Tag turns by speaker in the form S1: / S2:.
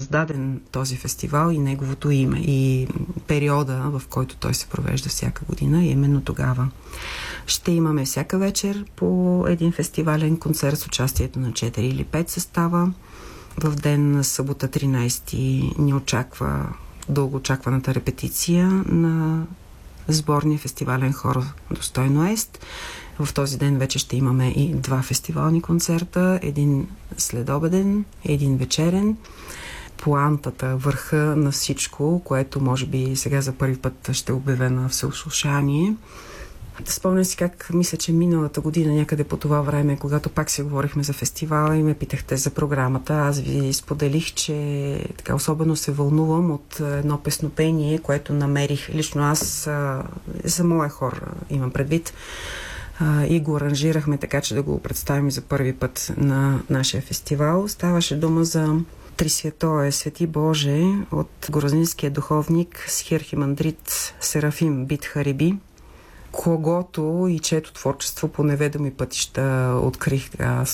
S1: създаден този фестивал и неговото име и периода, в който той се провежда всяка година, именно тогава. Ще имаме всяка вечер по един фестивален концерт с участието на 4 или 5 състава. В ден на събота 13 ни очаква дългоочакваната репетиция на сборния фестивален хор Достойно Ест. В този ден вече ще имаме и 2 фестивални концерта, един следобеден, един вечерен. Поантата, върха на всичко, което може би сега за първи път ще обявя на всеослушание. Спомням си как, мисля, че миналата година някъде по това време, когато пак си говорихме за фестивала и ме питахте за програмата, аз ви споделих, че така особено се вълнувам от едно песнопение, което намерих лично аз за моя хор, имам предвид, и го аранжирахме така, че да го представим за първи път на нашия фестивал. Ставаше дума за Три святое, Свети Боже от грузинския духовник схиархимандрит Серафим Бит Хариби, когото и чието творчество по неведоми пътища открих